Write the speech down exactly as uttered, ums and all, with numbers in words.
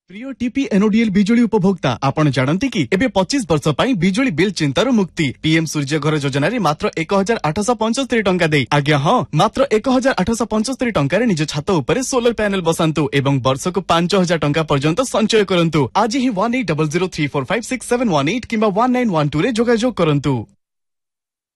प्रिय टीपी एनओडीएल बिजुली उपभोक्ता आपण जानती कि एबे पच्चीस वर्ष पाई बिजुली बिल चिंतार मुक्ति पीएम सूर्य घर योजना रे मात्र एक हजार आठश पंचस्तरी टंका दे आज्ञा हाँ मात्र एक हजार आठश पंचस्तरी टंका निज छात उपरे सोलर पैनल बसांतु एवं वर्ष को पांच हजार टंका पर्यंत संचय करंतु आज ही one eight double zero three four five six seven one eight किंबा वन नाइन वन टू रे जोगाजोग करंतु।